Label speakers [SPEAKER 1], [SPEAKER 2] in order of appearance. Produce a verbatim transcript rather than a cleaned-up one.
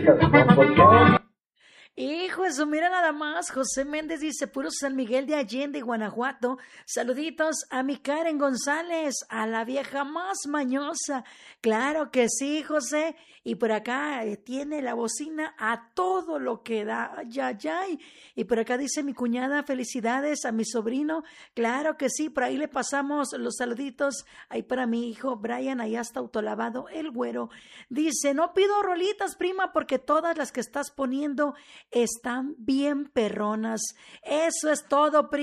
[SPEAKER 1] hijas, no, ¿por qué?
[SPEAKER 2] Hijo, eso, mira nada más. José Méndez dice, puro San Miguel de Allende, Guanajuato. Saluditos a mi Karen González, a la vieja más mañosa. Claro que sí, José. Y por acá eh, tiene la bocina a todo lo que da. Ay, ay, ay. Y por acá dice mi cuñada, felicidades a mi sobrino. Claro que sí, por ahí le pasamos los saluditos. Ahí para mi hijo Brian, allá está autolavado, el güero. Dice, no pido rolitas, prima, porque todas las que estás poniendo están bien perronas. Eso es todo, prima.